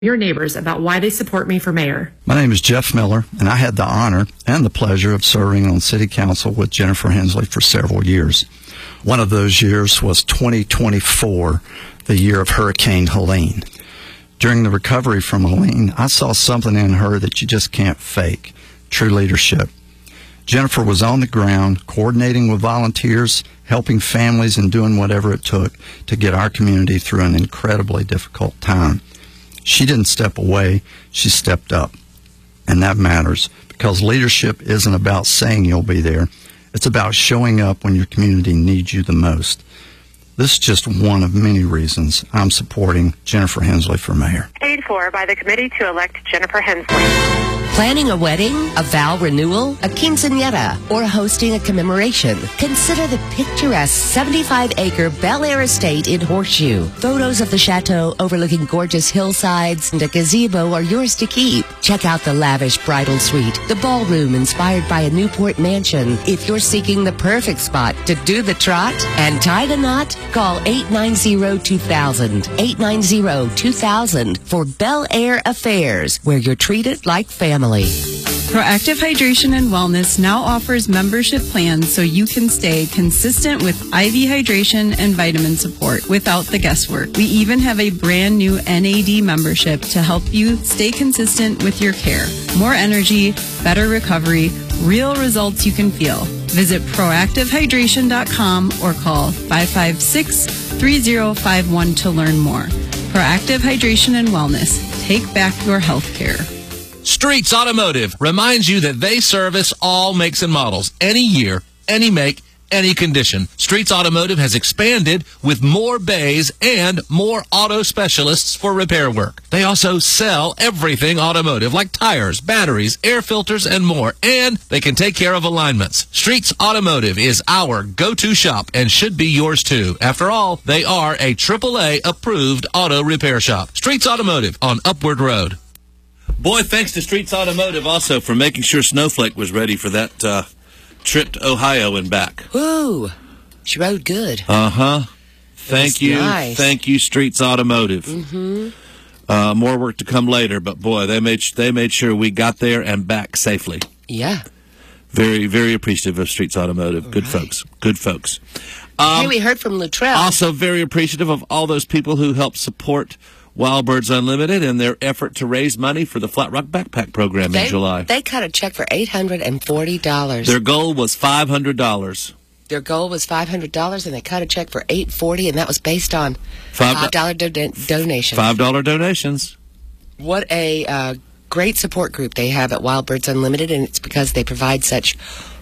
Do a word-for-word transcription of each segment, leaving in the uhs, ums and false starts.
your neighbors about why they support me for mayor. My name is Jeff Miller, and I had the honor and the pleasure of serving on City Council with Jennifer Hensley for several years. One of those years was twenty twenty-four, the year of Hurricane Helene. During the recovery from Helene, I saw something in her that you just can't fake: true leadership. Jennifer was on the ground, coordinating with volunteers, helping families, and doing whatever it took to get our community through an incredibly difficult time. She didn't step away, she stepped up. And that matters, because leadership isn't about saying you'll be there. It's about showing up when your community needs you the most. This is just one of many reasons I'm supporting Jennifer Hensley for mayor. Paid for by the committee to elect Jennifer Hensley. Planning a wedding, a vow renewal, a quinceañera, or hosting a commemoration? Consider the picturesque seventy-five acre Bel Air estate in Horseshoe. Photos of the chateau overlooking gorgeous hillsides and a gazebo are yours to keep. Check out the lavish bridal suite, the ballroom inspired by a Newport mansion. If you're seeking the perfect spot to do the trot and tie the knot, call eight nine zero, two thousand, eight nine zero, two thousand for Bel Air Affairs, where you're treated like family. Proactive Hydration and Wellness now offers membership plans so you can stay consistent with I V hydration and vitamin support without the guesswork. We even have a brand new N A D membership to help you stay consistent with your care. More energy, better recovery, real results you can feel. Visit proactive hydration dot com or call five five six, three zero five one to learn more. Proactive Hydration and Wellness. Take back your health care. Streets Automotive reminds you that they service all makes and models, any year, any make, any condition. Streets Automotive has expanded with more bays and more auto specialists for repair work. They also sell everything automotive, like tires, batteries, air filters, and more, and they can take care of alignments. Streets Automotive is our go-to shop and should be yours too. After all, they are a triple A approved auto repair shop. Streets Automotive on Upward Road. Boy, thanks to Streets Automotive also for making sure Snowflake was ready for that uh, trip to Ohio and back. Woo! She rode good. Uh-huh. Thank you. Nice. Thank you, Streets Automotive. Mm-hmm. Uh, more work to come later, but boy, they made they made sure we got there and back safely. Yeah. Very, very appreciative of Streets Automotive. All Good right. folks. Good folks. Um, hey, we heard from Luttrell. Also very appreciative of all those people who help support Wild Birds Unlimited and their effort to raise money for the Flat Rock Backpack Program they, in July. They cut a check for eight hundred forty dollars. Their goal was five hundred dollars. Their goal was five hundred dollars, and they cut a check for eight hundred forty dollars, and that was based on five dollars do- donations. five dollars donations. What a uh, great support group they have at Wild Birds Unlimited, and it's because they provide such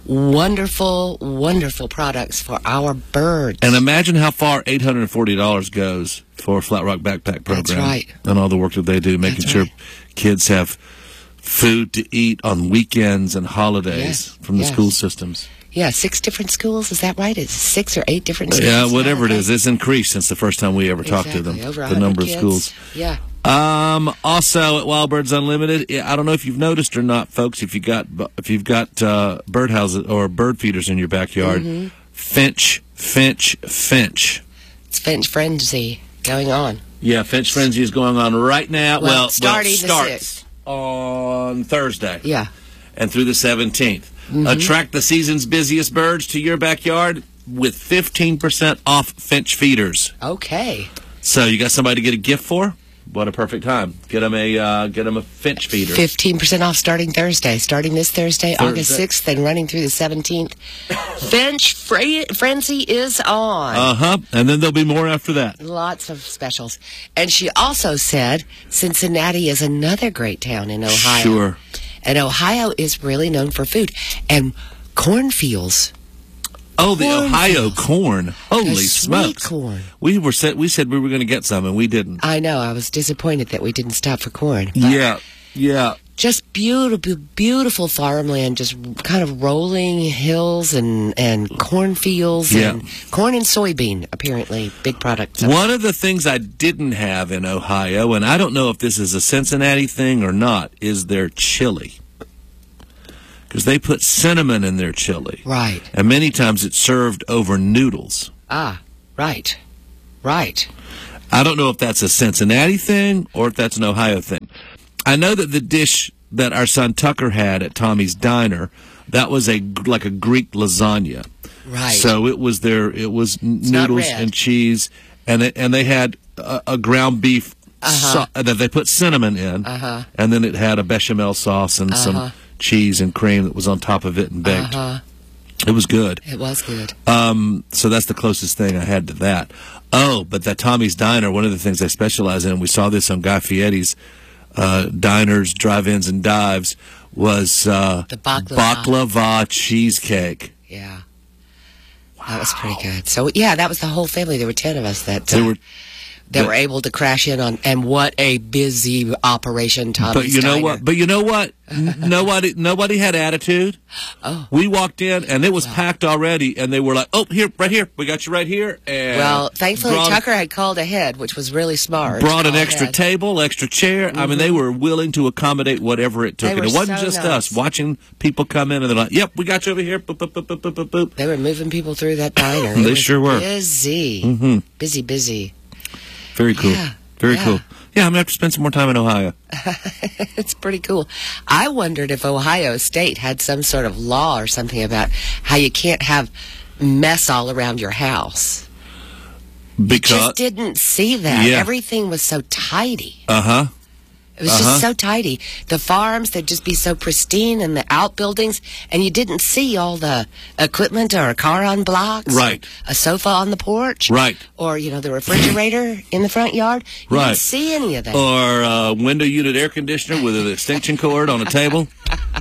wonderful, wonderful products for our birds. And imagine how far eight hundred forty dollars goes for Flat Rock Backpack Program. That's right. And all the work that they do, making That's sure right. kids have food to eat on weekends and holidays yeah. from the yes. school systems. Yeah, six different schools, is that right? It's six or eight different schools? Yeah, whatever it is. It's increased since the first time we ever exactly. talked to them, Over the number kids. of schools. Yeah. Um, also at Wild Birds Unlimited, I don't know if you've noticed or not, folks, if you got if you've got uh, birdhouses or bird feeders in your backyard, mm-hmm. finch, finch, finch. It's finch frenzy going on. Yeah, finch frenzy is going on right now. Well, Well, starting well, the starts sixth. on Thursday. Yeah. And through the seventeenth. Mm-hmm. Attract the season's busiest birds to your backyard with fifteen percent off finch feeders. Okay. So you got somebody to get a gift for? What a perfect time. Get them a, uh, get them a finch feeder. fifteen percent off starting Thursday. Starting this Thursday, Thursday. August sixth, and running through the seventeenth. Finch fre- frenzy is on. Uh-huh. And then there'll be more after that. Lots of specials. And she also said Cincinnati is another great town in Ohio. Sure. And Ohio is really known for food. And cornfields. Oh, the corn Ohio fields. corn. Holy the smokes. Sweet corn. We were said we said we were going to get some and we didn't. I know. I was disappointed that we didn't stop for corn. Yeah. Yeah. Just beautiful, beautiful farmland, just kind of rolling hills and, and cornfields Yeah. and corn and soybean, apparently, big products. One of the things I didn't have in Ohio, and I don't know if this is a Cincinnati thing or not, is their chili. Because they put cinnamon in their chili. Right. And many times it's served over noodles. Ah, right. Right. I don't know if that's a Cincinnati thing or if that's an Ohio thing. I know that the dish that our son Tucker had at Tommy's Diner, that was a like a Greek lasagna. Right. So it was their it was It's noodles not red. and cheese, and it, and they had a, a ground beef Uh-huh. so, that they put cinnamon in, Uh-huh. and then it had a bechamel sauce and Uh-huh. some cheese and cream that was on top of it and baked. Uh-huh. It was good. It was good. Um, so that's the closest thing I had to that. Oh, but that Tommy's Diner, one of the things they specialize in, we saw this on Guy Fieri's uh, diners, drive-ins, and dives, was uh, The baklava. baklava cheesecake. Yeah. That was pretty good. So, yeah, that was the whole family. There were ten of us that, They uh, were, that but- were able to crash in on. And what a busy operation Tommy's but you know Diner. what? But you know what? N- nobody, nobody had attitude. Oh. We walked in and it was packed already, and they were like, "Oh, here, right here, we got you right here." And Well, thankfully, brought, Tucker had called ahead, which was really smart. brought an Called extra ahead. table, extra chair. I mean, they were willing to accommodate whatever it took, They and it were wasn't so just nice. us watching people come in, and they're like, "Yep, we got you over here." Boop, boop, boop, boop, boop, boop, boop. They were moving people through that diner. They It was sure were. Busy. Mm-hmm. Busy, busy. Very cool. Yeah, Very yeah. cool. Yeah, I'm gonna have to spend some more time in Ohio. It's pretty cool. I wondered if Ohio State had some sort of law or something about how you can't have mess all around your house. Because Just didn't see that. Yeah. Everything was so tidy. uh huh. It was Uh-huh. just so tidy. The farms, they'd just be so pristine, and the outbuildings, and you didn't see all the equipment or a car on blocks. Right. A sofa on the porch. Right. Or, you know, the refrigerator in the front yard. You Right. didn't see any of that. Or uh, window unit air conditioner with an extension cord on a table.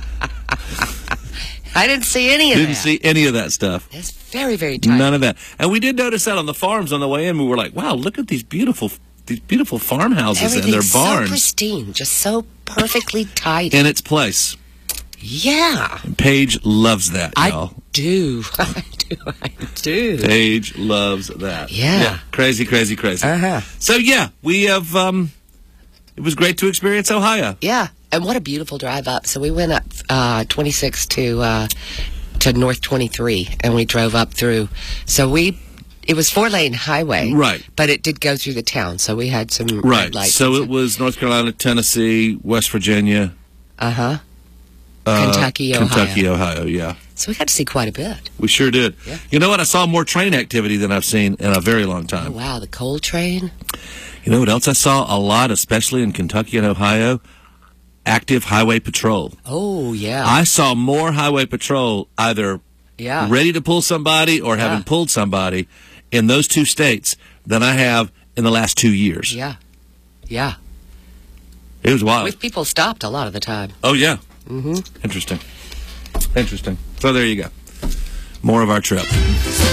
I didn't see any of Didn't that. see any of that stuff. It's very, very tidy. None of that. And we did notice that on the farms on the way in. We were like, "Wow, look at these beautiful, these beautiful farmhouses and their Everything's so barns pristine, just so perfectly tidy. in its place." Yeah, Paige loves that, I y'all. do. I do. I do. Paige loves that. Yeah. Crazy, crazy, crazy. Uh-huh. So, yeah, we have, um, it was great to experience Ohio. Yeah, and what a beautiful drive up. So we went up uh, twenty-six to uh, to North twenty-three, and we drove up through. So we, it was four lane highway, Right. But it did go through the town, so we had some red Right. lights. So it was North Carolina, Tennessee, West Virginia, uh huh. uh, Kentucky, Ohio. Kentucky, Ohio, yeah. So we got to see quite a bit. We sure did. Yeah. You know what? I saw more train activity than I've seen in a very long Oh time. wow, the coal train. You know what else I saw a lot, especially in Kentucky and Ohio? Active highway patrol. Oh yeah, I saw more highway patrol either yeah. ready to pull somebody or having Yeah. pulled somebody in those two states than I have in the last two years. Yeah, yeah. It was wild. With people stopped a lot of the time. Oh, yeah. Mm-hmm. Interesting. Interesting. So there you go. More of our trip.